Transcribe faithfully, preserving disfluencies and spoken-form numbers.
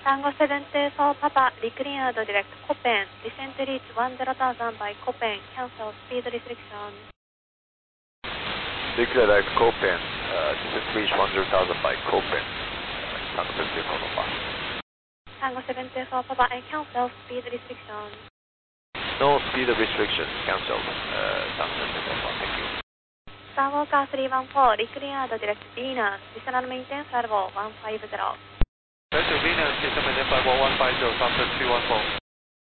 Tango seventy four Papa, reclear the direct Copen, descent reach one zero thousand by Copen, cancel speed restriction. Declare direct Copen, uh, descent reach one zero thousand by Copen, uh, Tango seventy four Papa. Tango seventy four Papa, I cancel speed restriction. No speed restriction, cancelled, uh, Tango seventy four Papa, thank you. Skywalker three one four, reclear the direct Venus, descend and maintain Salvo one five zero. Delta Venus, descend maintain Salvo one five zero, Southwest three one four.